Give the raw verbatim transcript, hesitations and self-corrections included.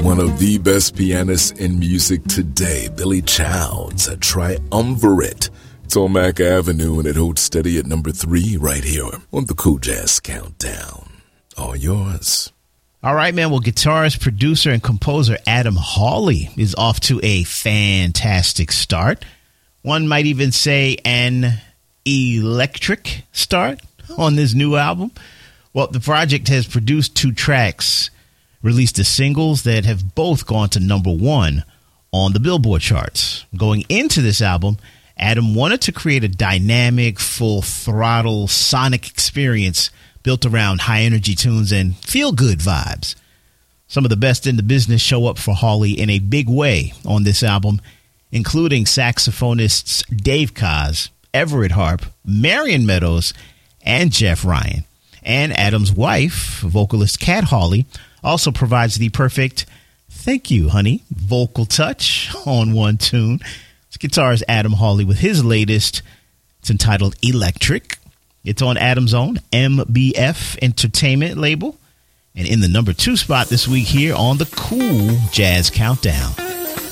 One of the best pianists in music today, Billy Childs, a triumvirate. It's on Mack Avenue, and it holds steady at number three right here on the Cool Jazz Countdown. All yours. All right, man. Well, guitarist, producer, and composer Adam Hawley is off to a fantastic start. One might even say an electric start on this new album. Well, the project has produced two tracks, released the singles that have both gone to number one on the Billboard charts. Going into this album, Adam wanted to create a dynamic, full-throttle sonic experience built around high-energy tunes and feel-good vibes. Some of the best in the business show up for Hawley in a big way on this album, including saxophonists Dave Koz, Everett Harp, Marion Meadows, and Jeff Ryan. And Adam's wife, vocalist Kat Hawley, also provides the perfect "thank you, honey" vocal touch on one tune. It's guitarist Adam Hawley with his latest. It's entitled Electric. It's on Adam's own M B F Entertainment label, and in the number two spot this week here on the Cool Jazz Countdown.